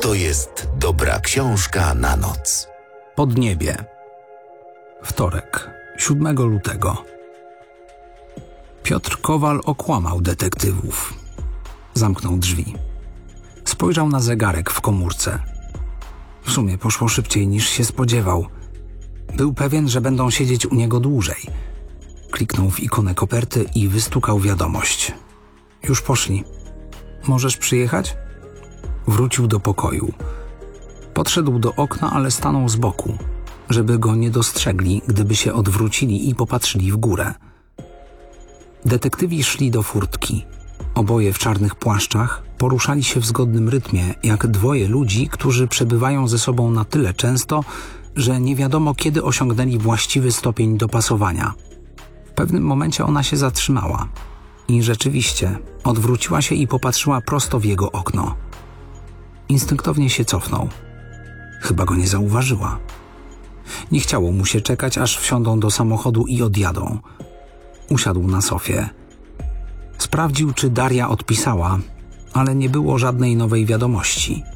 To jest dobra książka na noc. Podniebie. Wtorek, 7 lutego. Piotr Kowal okłamał detektywów. Zamknął drzwi. Spojrzał na zegarek w komórce. W sumie poszło szybciej niż się spodziewał. Był pewien, że będą siedzieć u niego dłużej. Kliknął w ikonę koperty i wystukał wiadomość. Już poszli. Możesz przyjechać? Wrócił do pokoju. Podszedł do okna, ale stanął z boku, żeby go nie dostrzegli, gdyby się odwrócili i popatrzyli w górę. Detektywi szli do furtki. Oboje w czarnych płaszczach poruszali się w zgodnym rytmie, jak dwoje ludzi, którzy przebywają ze sobą na tyle często, że nie wiadomo kiedy osiągnęli właściwy stopień dopasowania. W pewnym momencie ona się zatrzymała i rzeczywiście odwróciła się i popatrzyła prosto w jego okno. Instynktownie się cofnął. Chyba go nie zauważyła. Nie chciało mu się czekać, aż wsiądą do samochodu i odjadą. Usiadł na sofie. Sprawdził, czy Daria odpisała, ale nie było żadnej nowej wiadomości.